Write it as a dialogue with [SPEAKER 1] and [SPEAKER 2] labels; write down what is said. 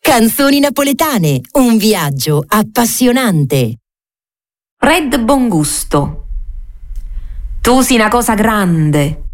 [SPEAKER 1] Canzoni napoletane, un viaggio appassionante.
[SPEAKER 2] Red Bongusto. Tu sei una cosa grande,